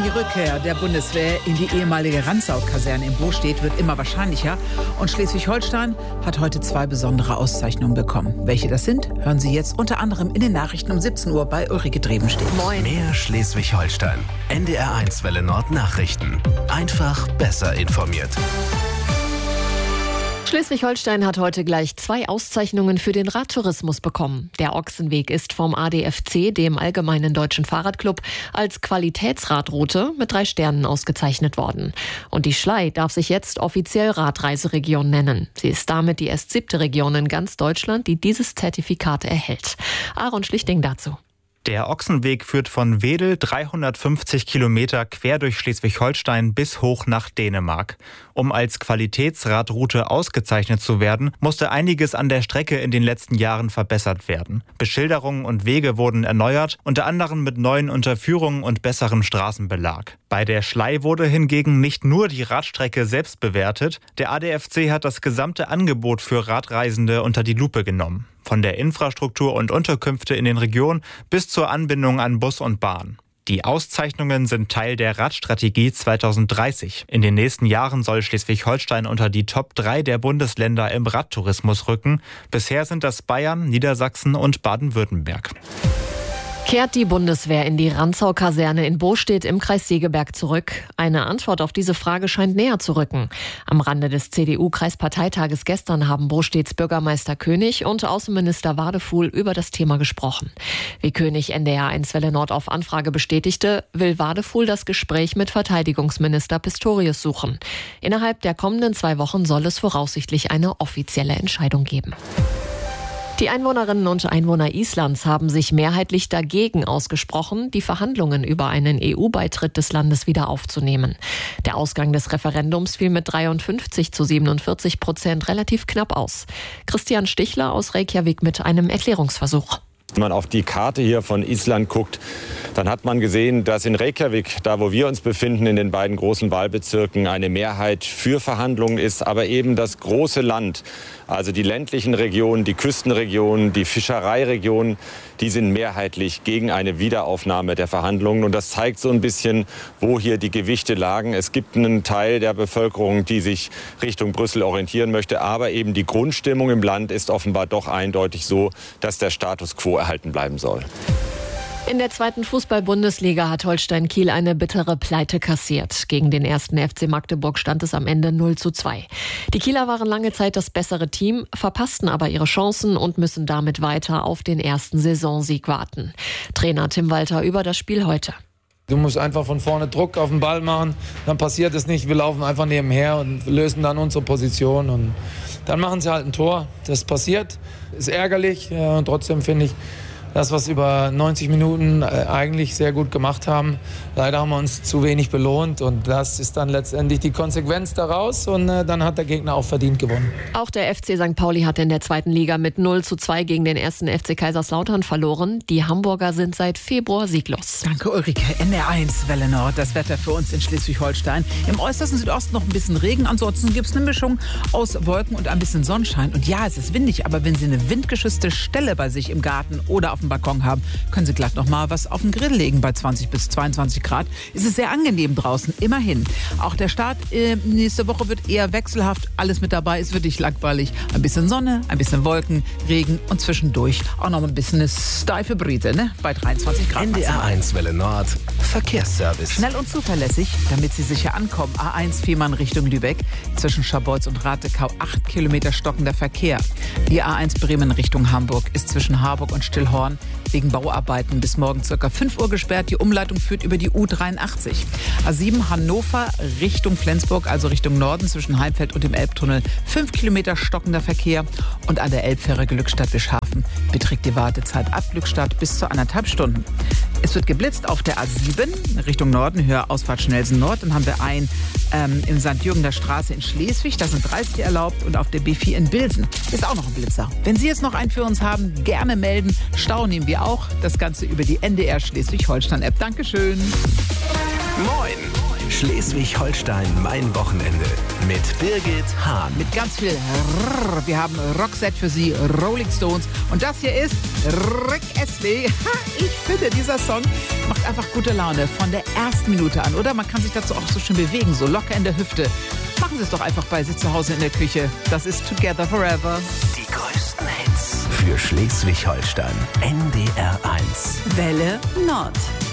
Rückkehr der Bundeswehr in die ehemalige Rantzau-Kaserne in Bostedt wird immer wahrscheinlicher. Und Schleswig-Holstein hat heute 2 besondere Auszeichnungen bekommen. Welche das sind, hören Sie jetzt unter anderem in den Nachrichten um 17 Uhr bei Ulrike Drebenstedt. Moin. Mehr Schleswig-Holstein. NDR1 Welle Nord Nachrichten. Einfach besser informiert. Schleswig-Holstein hat heute gleich 2 Auszeichnungen für den Radtourismus bekommen. Der Ochsenweg ist vom ADFC, dem Allgemeinen Deutschen Fahrradclub, als Qualitätsradroute mit 3 Sternen ausgezeichnet worden. Und die Schlei darf sich jetzt offiziell Radreiseregion nennen. Sie ist damit die erst 7. Region in ganz Deutschland, die dieses Zertifikat erhält. Aaron Schlichting dazu. Der Ochsenweg führt von Wedel 350 Kilometer quer durch Schleswig-Holstein bis hoch nach Dänemark. Um als Qualitätsradroute ausgezeichnet zu werden, musste einiges an der Strecke in den letzten Jahren verbessert werden. Beschilderungen und Wege wurden erneuert, unter anderem mit neuen Unterführungen und besserem Straßenbelag. Bei der Schlei wurde hingegen nicht nur die Radstrecke selbst bewertet. Der ADFC hat das gesamte Angebot für Radreisende unter die Lupe genommen. Von der Infrastruktur und Unterkünfte in den Regionen bis zur Anbindung an Bus und Bahn. Die Auszeichnungen sind Teil der Radstrategie 2030. In den nächsten Jahren soll Schleswig-Holstein unter die Top 3 der Bundesländer im Radtourismus rücken. Bisher sind das Bayern, Niedersachsen und Baden-Württemberg. Kehrt die Bundeswehr in die Rantzau-Kaserne in Bostedt im Kreis Segeberg zurück? Eine Antwort auf diese Frage scheint näher zu rücken. Am Rande des CDU-Kreisparteitages gestern haben Bostedts Bürgermeister König und Außenminister Wadefuhl über das Thema gesprochen. Wie König NDR1 Welle Nord auf Anfrage bestätigte, will Wadefuhl das Gespräch mit Verteidigungsminister Pistorius suchen. Innerhalb der kommenden 2 Wochen soll es voraussichtlich eine offizielle Entscheidung geben. Die Einwohnerinnen und Einwohner Islands haben sich mehrheitlich dagegen ausgesprochen, die Verhandlungen über einen EU-Beitritt des Landes wieder aufzunehmen. Der Ausgang des Referendums fiel mit 53-47% relativ knapp aus. Christian Stichler aus Reykjavik mit einem Erklärungsversuch. Wenn man auf die Karte hier von Island guckt, dann hat man gesehen, dass in Reykjavik, da wo wir uns befinden, in den beiden großen Wahlbezirken, eine Mehrheit für Verhandlungen ist. Aber eben das große Land, also die ländlichen Regionen, die Küstenregionen, die Fischereiregionen, die sind mehrheitlich gegen eine Wiederaufnahme der Verhandlungen. Und das zeigt so ein bisschen, wo hier die Gewichte lagen. Es gibt einen Teil der Bevölkerung, die sich Richtung Brüssel orientieren möchte. Aber eben die Grundstimmung im Land ist offenbar doch eindeutig so, dass der Status quo erhalten bleiben soll. In der 2. Fußball-Bundesliga hat Holstein Kiel eine bittere Pleite kassiert. Gegen den 1. FC Magdeburg stand es am Ende 0:2. Die Kieler waren lange Zeit das bessere Team, verpassten aber ihre Chancen und müssen damit weiter auf den ersten Saisonsieg warten. Trainer Tim Walter über das Spiel heute. Du musst einfach von vorne Druck auf den Ball machen, dann passiert es nicht. Wir laufen einfach nebenher und lösen dann unsere Position. Und dann machen sie halt ein Tor. Das passiert, ist ärgerlich. Und trotzdem finde ich, das, was über 90 Minuten eigentlich sehr gut gemacht haben. Leider haben wir uns zu wenig belohnt und das ist dann letztendlich die Konsequenz daraus und dann hat der Gegner auch verdient gewonnen. Auch der FC St. Pauli hat in der 2. Liga mit 0:2 gegen den 1. FC Kaiserslautern verloren. Die Hamburger sind seit Februar sieglos. Danke Ulrike. NDR1 Welle Nord, das Wetter für uns in Schleswig-Holstein. Im äußersten Südosten noch ein bisschen Regen, ansonsten gibt es eine Mischung aus Wolken und ein bisschen Sonnenschein. Und ja, es ist windig, aber wenn Sie eine windgeschützte Stelle bei sich im Garten oder auf dem Balkon haben, können Sie glatt noch mal was auf den Grill legen. Bei 20 bis 22 Grad ist es sehr angenehm draußen, immerhin. Auch der Start nächste Woche wird eher wechselhaft. Alles mit dabei, es wird nicht langweilig. Ein bisschen Sonne, ein bisschen Wolken, Regen und zwischendurch auch noch ein bisschen eine steife Brise, ne? Bei 23 Grad. NDR1 Welle Nord, Verkehrsservice. Schnell und zuverlässig, damit Sie sicher ankommen. A1 Fehmarn Richtung Lübeck. Zwischen Scharbeutz und Ratekau 8 Kilometer stockender Verkehr. Die A1 Bremen Richtung Hamburg ist zwischen Harburg und Stillhorn wegen Bauarbeiten bis morgen ca. 5 Uhr gesperrt. Die Umleitung führt über die U83. A7 Hannover Richtung Flensburg, also Richtung Norden zwischen Heimfeld und dem Elbtunnel. 5 Kilometer stockender Verkehr. Und an der Elbfähre Glückstadt-Bischhafen beträgt die Wartezeit ab Glückstadt bis zu 1,5 Stunden. Es wird geblitzt auf der A7 Richtung Norden, Höhe Ausfahrt Schnellsen Nord. Dann haben wir einen in St. Jürgener Straße in Schleswig, da sind 30 erlaubt. Und auf der B4 in Bilsen ist auch noch ein Blitzer. Wenn Sie jetzt noch einen für uns haben, gerne melden. Stau nehmen wir auch. Das Ganze über die NDR Schleswig-Holstein-App. Dankeschön. Moin Schleswig-Holstein, mein Wochenende. Mit Birgit Hahn. Mit ganz viel Rrrr. Wir haben Roxette für Sie, Rolling Stones. Und das hier ist Rick Astley. Ich finde, dieser Song macht einfach gute Laune von der ersten Minute an, oder? Man kann sich dazu auch so schön bewegen, so locker in der Hüfte. Machen Sie es doch einfach bei sich zu Hause in der Küche. Das ist Together Forever. Die größten Hits für Schleswig-Holstein. NDR 1. Welle Nord.